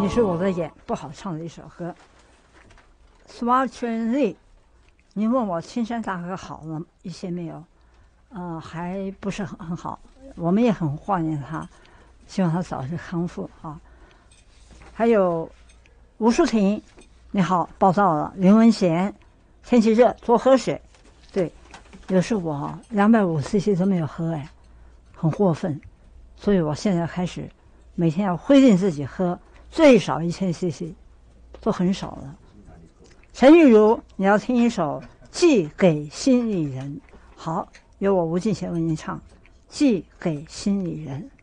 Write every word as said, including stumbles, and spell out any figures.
你是我的眼，不好唱的一首歌。Swartry， 您问我青山大哥好了一些没有？呃，还不是很很好，我们也很怀念他，希望他早日康复啊。还有吴淑婷，你好，报道了。林文贤，天气热多喝水。对，有时我两百五 C C 都没有喝，哎，很过分，所以我现在开始每天要规定自己喝最少一千 C C， 都很少了。陈玉茹，你要听一首《寄给心里人》，好，由我吴敬贤为您唱《寄给心里人》。